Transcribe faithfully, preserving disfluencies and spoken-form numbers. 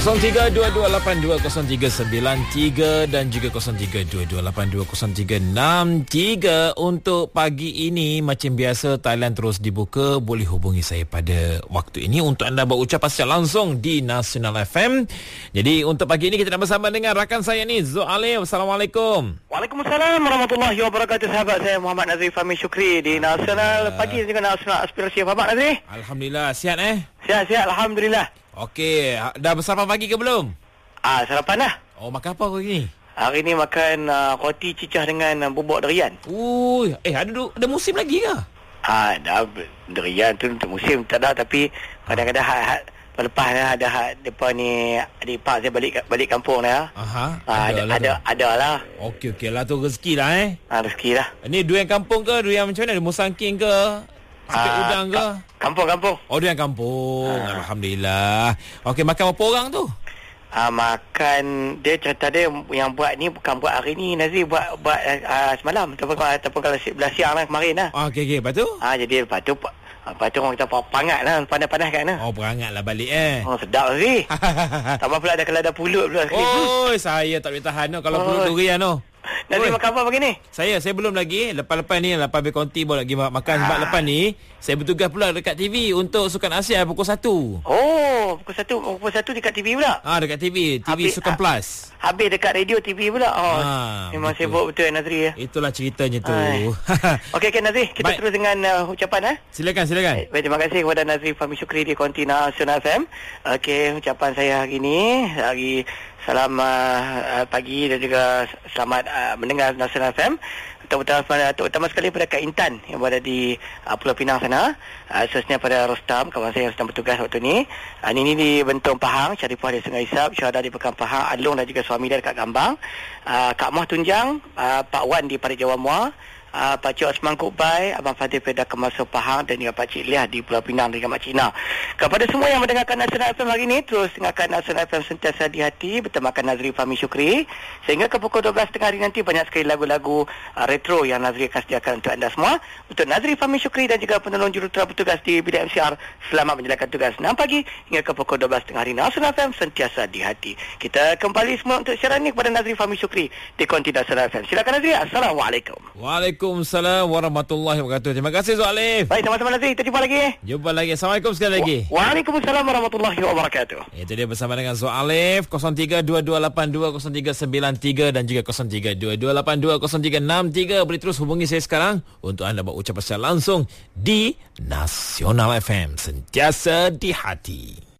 kosong tiga dua dua lapan dua kosong tiga sembilan tiga dan juga kosong tiga dua dua lapan dua kosong tiga enam tiga. Untuk pagi ini macam biasa Thailand terus dibuka, boleh hubungi saya pada waktu ini untuk anda berucapan secara langsung di Nasional F M. Jadi untuk pagi ini kita nak bersama dengan rakan saya ni Zul Alif. Assalamualaikum. Waalaikumsalam warahmatullahi wabarakatuh. Sahabat saya Muhammad Nazri Fahmi Syukri di Nasional uh, Pagi dan juga Nasional Aspirasi. Apa khabar Nazri? Alhamdulillah, sihat eh? Sihat-sihat alhamdulillah. Okey, dah bersarapan pagi ke belum? Ah, sarapan dah. Oh, makan apa hari ni? Hari ni makan uh, roti cicah dengan uh, bubuk durian. Oh, eh ada ada musim lagi ke? Ah, dah durian tu untuk musim tak ada, tapi kadang-kadang ha, ha, lepas dah ada ha, depan ni adik pak saya balik balik kampung dah. Aha, ah, ada lah ada, ada lah. Okey okey lah tu rezeki lah eh. Ah, rezeki lah. Ni durian kampung ke durian macam mana? Musangking ke? Sepik uh, udang ke? Kampung-kampung. Oh, durian kampung. Uh. Alhamdulillah. Okey, makan berapa orang tu? Ah, uh, makan dia cerita dia yang buat ni bukan buat hari ni, Nazri buat buat uh, semalam ataupun ataupun kalau sebelah siang lah kemarin lah. Oh, okey okey, lepas tu? Ah, jadi lepas tu lepas tu orang kata pangat lah, panas-panas kan lah. Oh, perangat lah balik eh. Oh, sedap Nazri. Tak apa pula ada kalau ada pulut pula sekali. Oh, saya tak boleh tahan tu kalau oh. pulut durian tu. Nazri makan apa pagi ni? Saya saya belum lagi. Lepas-lepas ni lepas habis konti baru lagi makan. Sebab ah. lepas ni saya bertugas pula dekat T V untuk Sukan Asia pukul satu. Oh, pukul satu pukul satu dekat T V pula. Ah, dekat T V, T V habis, Sukan ha, Plus. Habis dekat radio T V pula. Oh, ah, memang betul. Sibuk betul Nazri ya. Itulah ceritanya tu. Okey okey Nazri, kita Baik. terus dengan uh, ucapan eh. Silakan silakan. Baik, terima kasih kepada Nazri Fahmi Syukri di Konti Nasional F M. Okey, ucapan saya hari ini hari salam uh, pagi dan juga selamat uh, mendengar Nasional F M. Terutama, terutama sekali pada Kak Intan yang berada di uh, Pulau Pinang sana. Uh, khususnya pada Rostam, kawan saya yang sedang bertugas waktu ni. Uh, ini di Bentong Pahang, Syarifah di Sungai Isap, Syuhada di Pekan Pahang, Alung dan juga suami dia dekat Gambang. Uh, Kak Muah Tunjang, uh, Pak Wan di Parit Jawa Muar. Uh, Pak Cik Osman Kubai, Abang Fadil Pedah Kemasuk Pahang dan juga Pak Cik Liah di Pulau Pinang dengan Mak Cina. Kepada semua yang mendengarkan Nasional F M hari ini, terus dengarkan Nasional F M sentiasa di hati bertemakan Nazri Fahmi Syukri. Sehingga ke pukul dua belas tiga puluh hari nanti banyak sekali lagu-lagu uh, retro yang Nazri akan sediakan untuk anda semua. Untuk Nazri Fahmi Syukri dan juga penolong jurutera bertugas di bidang M C R, selamat menjalankan tugas enam pagi hingga ke pukul dua belas tiga puluh hari. Nasional F M sentiasa di hati. Kita kembali semua untuk siaran ini kepada Nazri Fahmi Syukri di Konti Nasional F M. Silakan Nazri. Assalamualaikum. Waalaikumsalam warahmatullahi wabarakatuh. Terima kasih Zul Alif. Baik, sama-sama Nazri. Kita jumpa lagi. Jumpa lagi. Assalamualaikum sekali lagi. Wa- Waalaikumsalam warahmatullahi wabarakatuh. Itu dia bersama dengan Zul Alif. kosong tiga dua dua lapan dua kosong tiga sembilan tiga dan juga kosong tiga dua dua lapan dua kosong tiga enam tiga. Boleh terus hubungi saya sekarang untuk anda berucapan secara langsung di Nasional F M. Sentiasa di hati.